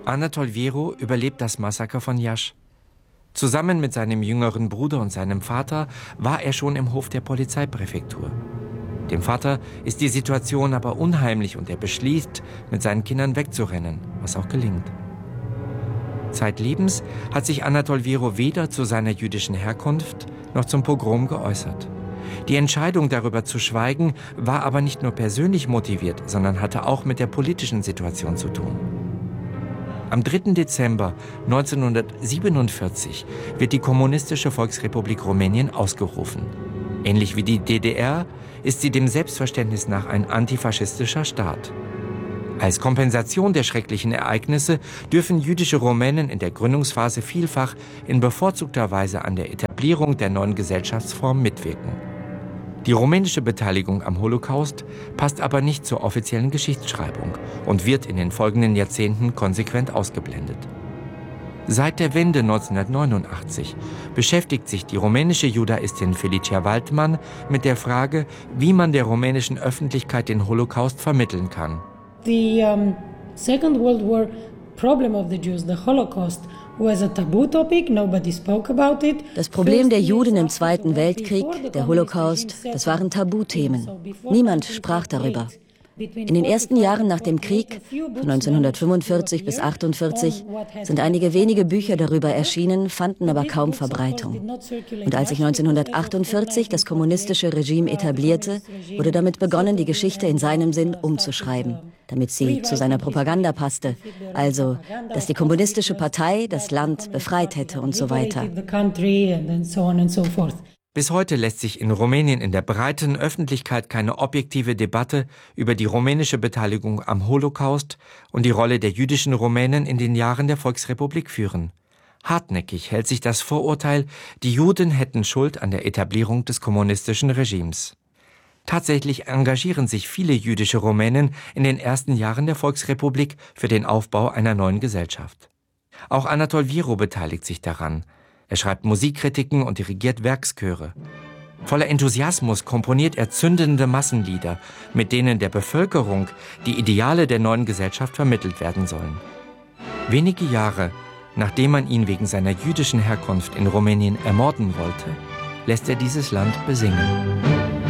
Anatol Vieru überlebt das Massaker von Iași. Zusammen mit seinem jüngeren Bruder und seinem Vater war er schon im Hof der Polizeipräfektur. Dem Vater ist die Situation aber unheimlich und er beschließt, mit seinen Kindern wegzurennen, was auch gelingt. Zeitlebens hat sich Anatol Vieru weder zu seiner jüdischen Herkunft noch zum Pogrom geäußert. Die Entscheidung, darüber zu schweigen, war aber nicht nur persönlich motiviert, sondern hatte auch mit der politischen Situation zu tun. Am 3. Dezember 1947 wird die Kommunistische Volksrepublik Rumänien ausgerufen. Ähnlich wie die DDR ist sie dem Selbstverständnis nach ein antifaschistischer Staat. Als Kompensation der schrecklichen Ereignisse dürfen jüdische Rumänen in der Gründungsphase vielfach in bevorzugter Weise an der Etablierung der neuen Gesellschaftsform mitwirken. Die rumänische Beteiligung am Holocaust passt aber nicht zur offiziellen Geschichtsschreibung und wird in den folgenden Jahrzehnten konsequent ausgeblendet. Seit der Wende 1989 beschäftigt sich die rumänische Judaistin Felicia Waldman mit der Frage, wie man der rumänischen Öffentlichkeit den Holocaust vermitteln kann. The Second World War problem of the Jews, the Holocaust, was a taboo topic. Nobody spoke about it. Das Problem der Juden im Zweiten Weltkrieg, der Holocaust, das waren Tabuthemen. Niemand sprach darüber. In den ersten Jahren nach dem Krieg, von 1945 bis 1948, sind einige wenige Bücher darüber erschienen, fanden aber kaum Verbreitung. Und als sich 1948 das kommunistische Regime etablierte, wurde damit begonnen, die Geschichte in seinem Sinn umzuschreiben, damit sie zu seiner Propaganda passte. Also, dass die kommunistische Partei das Land befreit hätte und so weiter. Bis heute lässt sich in Rumänien in der breiten Öffentlichkeit keine objektive Debatte über die rumänische Beteiligung am Holocaust und die Rolle der jüdischen Rumänen in den Jahren der Volksrepublik führen. Hartnäckig hält sich das Vorurteil, die Juden hätten Schuld an der Etablierung des kommunistischen Regimes. Tatsächlich engagieren sich viele jüdische Rumänen in den ersten Jahren der Volksrepublik für den Aufbau einer neuen Gesellschaft. Auch Anatol Vieru beteiligt sich daran. Er schreibt Musikkritiken und dirigiert Werkschöre. Voller Enthusiasmus komponiert er zündende Massenlieder, mit denen der Bevölkerung die Ideale der neuen Gesellschaft vermittelt werden sollen. Wenige Jahre, nachdem man ihn wegen seiner jüdischen Herkunft in Rumänien ermorden wollte, lässt er dieses Land besingen.